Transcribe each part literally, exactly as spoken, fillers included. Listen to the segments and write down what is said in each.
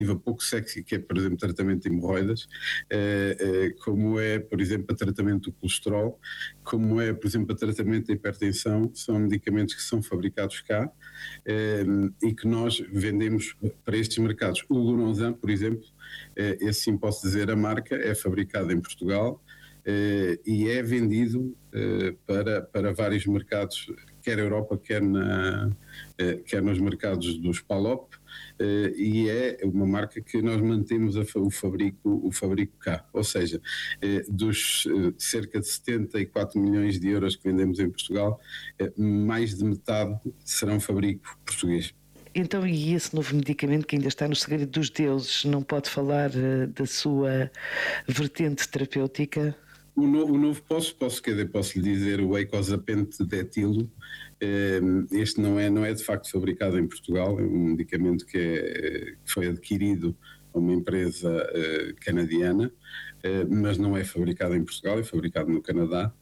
pouco sexy, que é, por exemplo, tratamento de hemorroidas, eh, eh, como é, por exemplo, a tratamento do colesterol, como é, por exemplo, a tratamento da hipertensão. São medicamentos que são fabricados cá eh, e que nós vendemos para estes mercados. O Lonza, por exemplo, eh, esse sim posso dizer a marca, é fabricado em Portugal eh, e é vendido eh, para, para vários mercados, quer na Europa, quer, na, eh, quer nos mercados dos PALOP, eh, e é uma marca que nós mantemos a, o, fabrico, o fabrico cá, ou seja, eh, dos eh, cerca de setenta e quatro milhões de euros que vendemos em Portugal, eh, mais de metade serão fabrico português. Então, e esse novo medicamento que ainda está no segredo dos deuses, não pode falar uh, da sua vertente terapêutica? O, no, o novo posso, posso, quer dizer, posso lhe dizer o eicosapent de etilo. Este não é, não é de facto fabricado em Portugal, é um medicamento que, é, que foi adquirido a uma empresa uh, canadiana, uh, mas não é fabricado em Portugal, é fabricado no Canadá.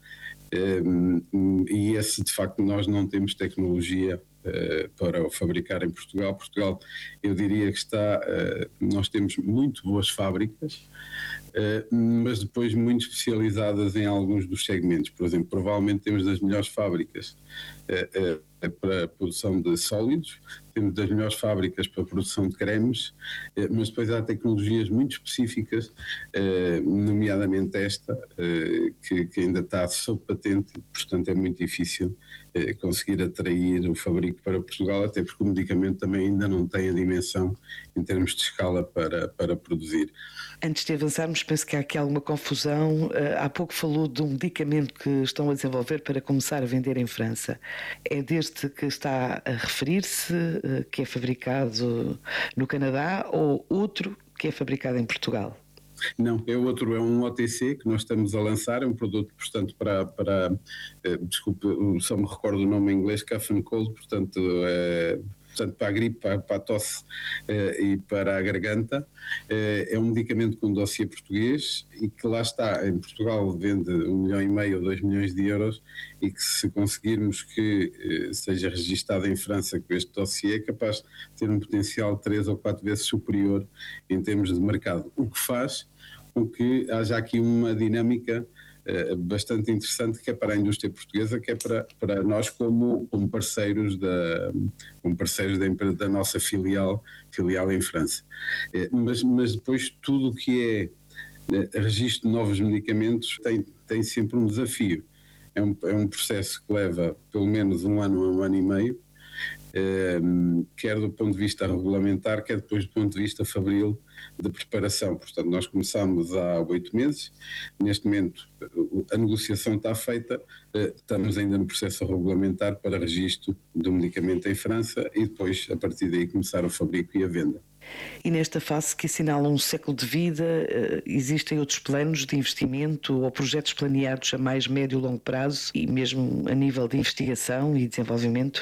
Uh, e esse, de facto, nós não temos tecnologia uh, para o fabricar em Portugal. Portugal, eu diria que está, uh, nós temos muito boas fábricas, uh, mas depois muito especializadas em alguns dos segmentos. Por exemplo, provavelmente temos das melhores fábricas uh, uh, para a produção de sólidos, temos das melhores fábricas para a produção de cremes, mas depois há tecnologias muito específicas, nomeadamente esta, que, que ainda está sob patente, portanto é muito difícil conseguir atrair o fabrico para Portugal, até porque o medicamento também ainda não tem a dimensão em termos de escala para, para produzir. Antes de avançarmos, penso que há aqui alguma confusão. Há pouco falou de um medicamento que estão a desenvolver para começar a vender em França. É deste que está a referir-se, que é fabricado no Canadá, ou outro que é fabricado em Portugal? Não, é outro, é um O T C que nós estamos a lançar, é um produto, portanto, para, para eh, desculpe, só me recordo o nome em inglês, cough and cold, portanto, é, portanto para a gripe, para, para a tosse eh, e para a garganta. Eh, é um medicamento com dossiê português e que lá está, em Portugal vende um milhão e meio ou dois milhões de euros, e que se conseguirmos que eh, seja registado em França com este dossiê, é capaz de ter um potencial três ou quatro vezes superior em termos de mercado, o que faz com que haja aqui uma dinâmica uh, bastante interessante, que é para a indústria portuguesa, que é para, para nós como, como parceiros, da, como parceiros da, da nossa filial, filial em França. Uh, mas, mas depois tudo o que é uh, registro de novos medicamentos tem, tem sempre um desafio. É um, é um processo que leva pelo menos um ano a um ano e meio, Uh, quer do ponto de vista regulamentar, quer depois do ponto de vista fabril de preparação. Portanto, nós começámos há oito meses, neste momento a negociação está feita, uh, estamos ainda no processo regulamentar para registro do medicamento em França e depois, a partir daí, começar o fabrico e a venda. E nesta fase que assinala um século de vida, existem outros planos de investimento ou projetos planeados a mais médio e longo prazo, e mesmo a nível de investigação e desenvolvimento?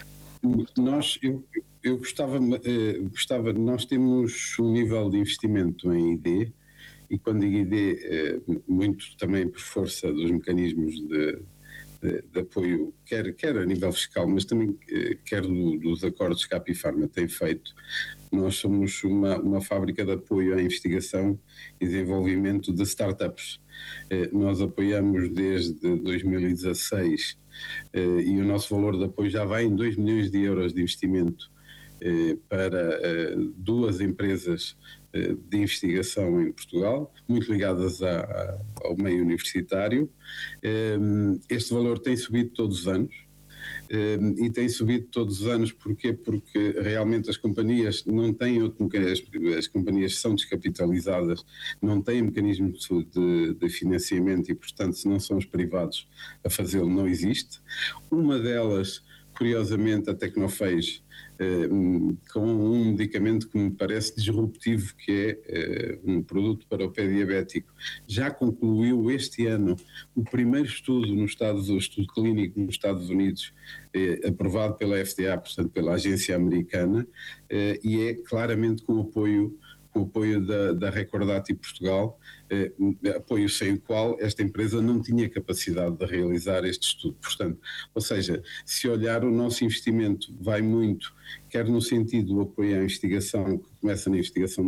Nós, eu, eu gostava, eh, gostava, nós temos um nível de investimento em I D, e quando digo I D, eh, muito também por força dos mecanismos de, de, de apoio, quer, quer a nível fiscal, mas também eh, quer do, dos acordos que a Apifarma tem feito. Nós somos uma, uma fábrica de apoio à investigação e desenvolvimento de startups. Eh, nós apoiamos desde dois mil e dezasseis Uh, e o nosso valor de apoio já vai em dois milhões de euros de investimento uh, para uh, duas empresas uh, de investigação em Portugal, muito ligadas a, a, ao meio universitário. Uh, este valor tem subido todos os anos. Uh, e tem subido todos os anos porquê? Porque realmente as companhias não têm outro mecanismo, as companhias são descapitalizadas, não têm mecanismo de, de financiamento e, portanto, se não são os privados a fazê-lo, não existe. Uma delas, curiosamente, a Tecnofage, eh, com um medicamento que me parece disruptivo, que é eh, um produto para o pé diabético, já concluiu este ano o primeiro estudo no Estados, o estudo clínico nos Estados Unidos, eh, aprovado pela F D A, portanto pela agência americana, eh, e é claramente com apoio com o apoio da, da Recordati Portugal, eh, apoio sem o qual esta empresa não tinha capacidade de realizar este estudo. Portanto, ou seja, se olhar, o nosso investimento vai muito, quer no sentido do apoio à investigação, que começa na investigação